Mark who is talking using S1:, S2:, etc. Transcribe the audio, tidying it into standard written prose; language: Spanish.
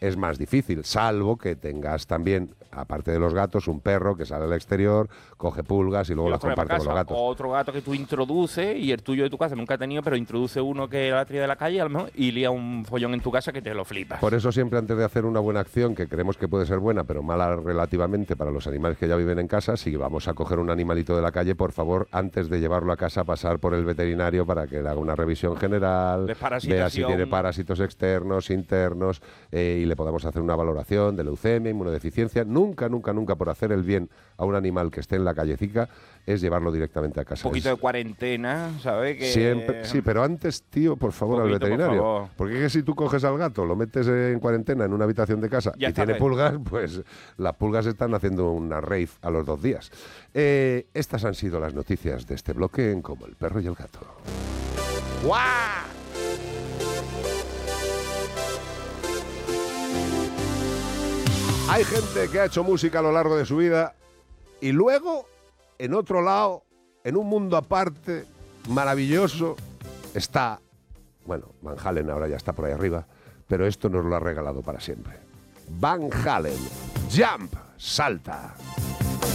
S1: es más difícil, salvo que tengas también, aparte de los gatos, un perro que sale al exterior, coge pulgas y luego las comparte con los gatos.
S2: O otro gato que tú introduces y el tuyo de tu casa nunca ha tenido, pero introduce uno que es la tría de la calle a lo mejor y lía un follón en tu casa que te lo flipas.
S1: Por eso siempre antes de hacer una buena acción, que creemos que puede ser buena, pero mala relativamente para los animales que ya viven en casa, si vamos a coger un animalito de la calle, por favor, antes de llevarlo a casa, pasar por el veterinario para que le haga una revisión general, vea si tiene parásitos externos, internos, y le podamos hacer una valoración de leucemia, inmunodeficiencia. Nunca por hacer el bien a un animal que esté en la callecita es llevarlo directamente a casa.
S2: Un poquito de cuarentena, ¿sabes? Que...
S1: Siempre, sí, pero antes, tío, por favor, al veterinario. Por porque es que si tú coges al gato, lo metes en cuarentena en una habitación de casa y tiene pulgas, pues las pulgas están haciendo una rave a los 2 días. Estas han sido las noticias de este bloque en Como el perro y el gato. ¡Guau! Hay gente que ha hecho música a lo largo de su vida y luego, en otro lado, en un mundo aparte, maravilloso, está, bueno, Van Halen ahora ya está por ahí arriba, pero esto nos lo ha regalado para siempre. Van Halen, Jump, salta.